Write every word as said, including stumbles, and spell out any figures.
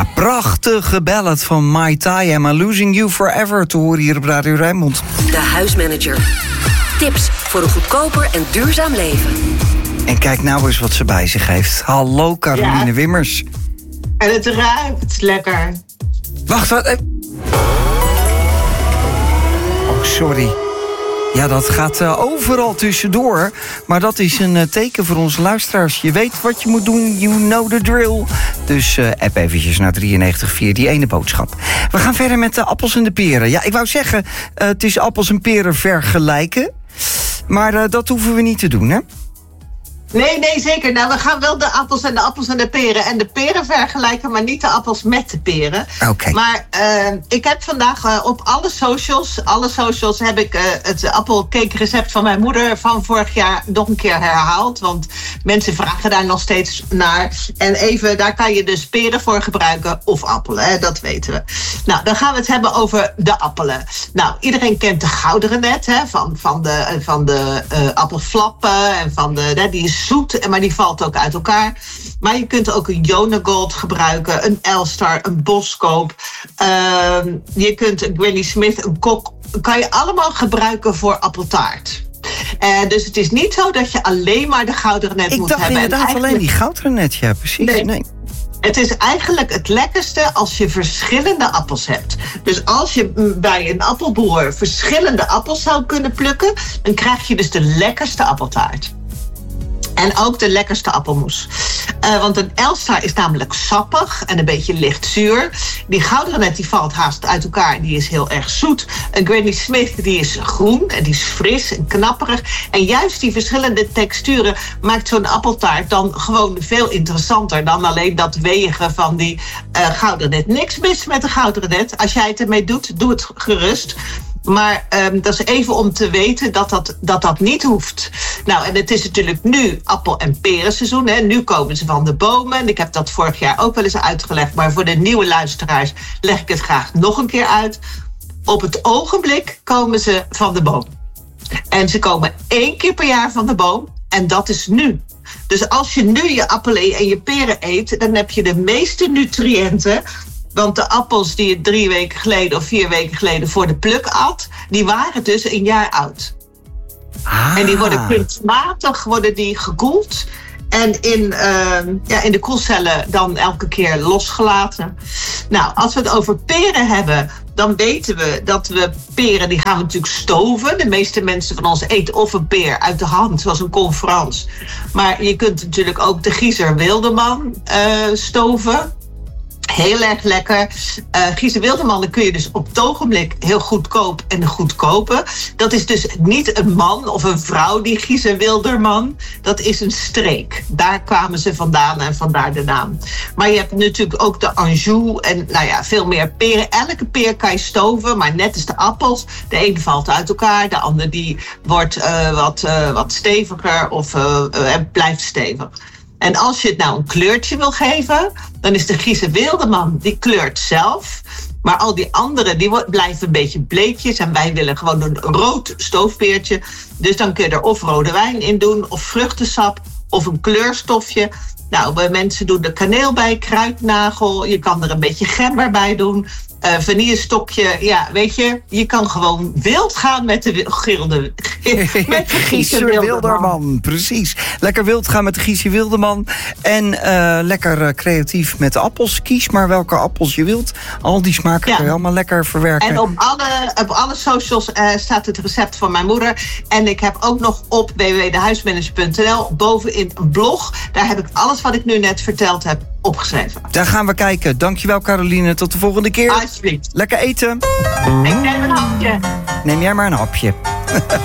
Prachtige ballad van Mai Tai, Am I Losing You Forever, te horen hier op Radio Rijnmond. De Huismanager. Tips voor een goedkoper en duurzaam leven. En kijk nou eens wat ze bij zich heeft. Hallo, Caroline ja. Wimmers. En het ruikt lekker. Wacht, wat? Oh, sorry. Ja, dat gaat uh, overal tussendoor. Maar dat is een uh, teken voor onze luisteraars. Je weet wat je moet doen, you know the drill. Dus uh, app eventjes naar drie negen vier, die ene boodschap. We gaan verder met de appels en de peren. Ja, ik wou zeggen, uh, het is appels en peren vergelijken. Maar uh, dat hoeven we niet te doen, hè? Nee, nee, zeker. Nou, we gaan wel de appels en de appels en de peren en de peren vergelijken, maar niet de appels met de peren. Oké. Okay. Maar uh, ik heb vandaag uh, op alle socials, alle socials heb ik uh, het appelcake recept van mijn moeder van vorig jaar nog een keer herhaald. Want mensen vragen daar nog steeds naar. En even, daar kan je dus peren voor gebruiken of appelen, hè, dat weten we. Nou, dan gaan we het hebben over de appelen. Nou, iedereen kent de gouderen net, hè, van, van de, van de uh, appelflappen en van de, hè, die is zoet, maar die valt ook uit elkaar. Maar je kunt ook een Jonagold gebruiken, een Elstar, een Boskoop. Uh, je kunt een Granny Smith, een Kok, kan je allemaal gebruiken voor appeltaart. Uh, dus het is niet zo dat je alleen maar de gouderen net Ik moet dacht hebben. inderdaad alleen die gouderen net, ja, precies. Nee. nee. Het is eigenlijk het lekkerste als je verschillende appels hebt. Dus als je bij een appelboer verschillende appels zou kunnen plukken, dan krijg je dus de lekkerste appeltaart. En ook de lekkerste appelmoes. Uh, want een Elstar is namelijk sappig en een beetje licht zuur. Die gouderen net die valt haast uit elkaar. Die is heel erg zoet. Een Granny Smith die is groen en die is fris en knapperig. En juist die verschillende texturen maakt zo'n appeltaart dan gewoon veel interessanter dan alleen dat wegen van die uh, gouderen net. Niks mis met de gouderen net. Als jij het ermee doet, doe het gerust. Maar um, dat is even om te weten dat dat, dat dat niet hoeft. Nou, en het is natuurlijk nu appel- en perenseizoen. Hè. Nu komen ze van de bomen. En ik heb dat vorig jaar ook wel eens uitgelegd. Maar voor de nieuwe luisteraars leg ik het graag nog een keer uit. Op het ogenblik komen ze van de boom. En ze komen één keer per jaar van de boom. En dat is nu. Dus als je nu je appelen en je peren eet, dan heb je de meeste nutriënten. Want de appels die je drie weken geleden of vier weken geleden voor de pluk at, die waren dus een jaar oud. Ah. En die worden kunstmatig worden die gekoeld. En in, uh, ja, in de koelcellen dan elke keer losgelaten. Nou, als we het over peren hebben, dan weten we dat we peren, die gaan we natuurlijk stoven. De meeste mensen van ons eten of een peer uit de hand, zoals een conference. Maar je kunt natuurlijk ook de Giezer Wildeman uh, stoven. Heel erg lekker. Uh, Giezer Wilderman kun je dus op het ogenblik heel goedkoop en goed kopen. Dat is dus niet een man of een vrouw, die Giezer Wilderman. Dat is een streek. Daar kwamen ze vandaan en vandaar de naam. Maar je hebt natuurlijk ook de Anjou en nou ja, veel meer peren. Elke peer kan je stoven, maar net als de appels. De ene valt uit elkaar, de andere die wordt uh, wat, uh, wat steviger of uh, uh, blijft stevig. En als je het nou een kleurtje wil geven, dan is de Giezer Wildeman, die kleurt zelf. Maar al die anderen, die blijven een beetje bleekjes. En wij willen gewoon een rood stoofpeertje. Dus dan kun je er of rode wijn in doen, of vruchtensap, of een kleurstofje. Nou, bij mensen doen er kaneel bij, kruidnagel. Je kan er een beetje gember bij doen. Uh, vanillestokje, ja, weet je, je kan gewoon wild gaan met de gilde. Met de Giezer Wilderman. Wilderman. Precies. Lekker wild gaan met de Giezer Wilderman. En uh, lekker uh, creatief met de appels. Kies maar welke appels je wilt. Al die smaken ja. kun je allemaal lekker verwerken. En op alle, op alle socials uh, staat het recept van mijn moeder. En ik heb ook nog op w w w punt de huismanager punt n l bovenin een blog. Daar heb ik alles wat ik nu net verteld heb opgeschreven. Daar gaan we kijken. Dankjewel, Caroline. Tot de volgende keer. Alsjeblieft. Lekker eten. Ik neem een hapje. Neem jij maar een hapje.